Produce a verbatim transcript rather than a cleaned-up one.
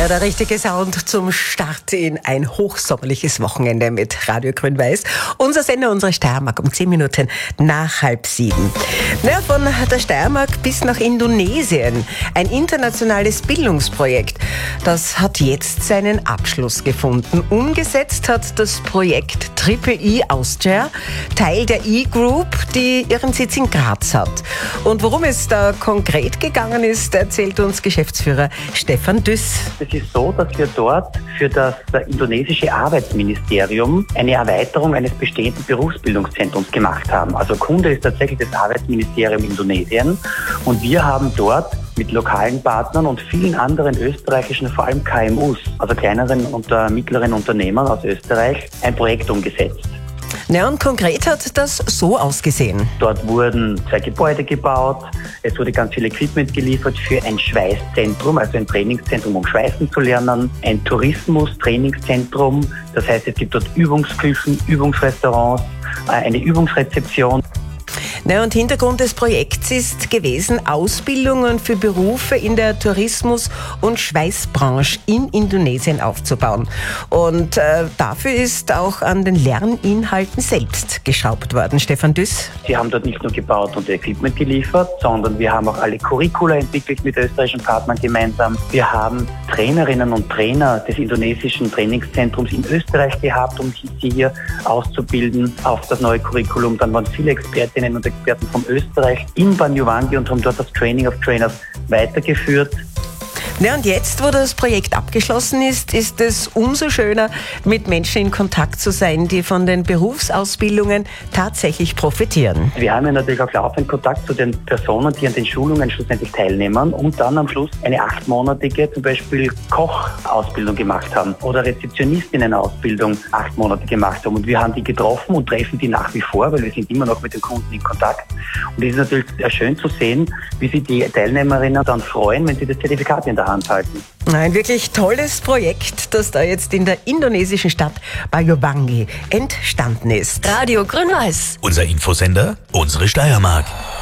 Ja, der richtige Sound zum Start in ein hochsommerliches Wochenende mit Radio Grün-Weiß. Unser Sender, unsere Steiermark um zehn Minuten nach halb sieben. Ja, von der Steiermark bis nach Indonesien. Ein internationales Bildungsprojekt. Das hat jetzt seinen Abschluss gefunden. Umgesetzt hat das Projekt Triple E Austria, Teil der E-Group, die ihren Sitz in Graz hat. Und worum es da konkret gegangen ist, erzählt uns Geschäftsführer Stefan Düss. Es ist so, dass wir dort für das indonesische Arbeitsministerium eine Erweiterung eines bestehenden Berufsbildungszentrums gemacht haben. Also Kunde ist tatsächlich das Arbeitsministerium Indonesien und wir haben dort mit lokalen Partnern und vielen anderen österreichischen, vor allem K M Us, also kleineren und mittleren Unternehmern aus Österreich, ein Projekt umgesetzt. Ja, und konkret hat das so ausgesehen. Dort wurden zwei Gebäude gebaut, es wurde ganz viel Equipment geliefert für ein Schweißzentrum, also ein Trainingszentrum, um Schweißen zu lernen, ein Tourismus-Trainingszentrum, das heißt, es gibt dort Übungsküchen, Übungsrestaurants, eine Übungsrezeption. Na, und Hintergrund des Projekts ist gewesen, Ausbildungen für Berufe in der Tourismus- und Schweißbranche in Indonesien aufzubauen. Und äh, dafür ist auch an den Lerninhalten selbst geschraubt worden. Stefan Düss. Sie haben dort nicht nur gebaut und Equipment geliefert, sondern wir haben auch alle Curricula entwickelt mit österreichischen Partnern gemeinsam. Wir haben Trainerinnen und Trainer des indonesischen Trainingszentrums in Österreich gehabt, um sie hier auszubilden auf das neue Curriculum. Dann waren viele Expertinnen und Experten von Österreich in Banyuwangi und haben dort das Training of Trainers weitergeführt. Ja, und jetzt, wo das Projekt abgeschlossen ist, ist es umso schöner, mit Menschen in Kontakt zu sein, die von den Berufsausbildungen tatsächlich profitieren. Wir haben ja natürlich auch laufend Kontakt zu den Personen, die an den Schulungen schlussendlich teilnehmen und dann am Schluss eine achtmonatige zum Beispiel Kochausbildung gemacht haben oder Rezeptionistinnen-Ausbildung acht Monate gemacht haben. Und wir haben die getroffen und treffen die nach wie vor, weil wir sind immer noch mit den Kunden in Kontakt. Und es ist natürlich sehr schön zu sehen, wie sich die Teilnehmerinnen dann freuen, wenn sie das Zertifikat in der Hand halten. Ein wirklich tolles Projekt, das da jetzt in der indonesischen Stadt Banyuwangi entstanden ist. Radio Grün-Weiß. Unser Infosender, unsere Steiermark.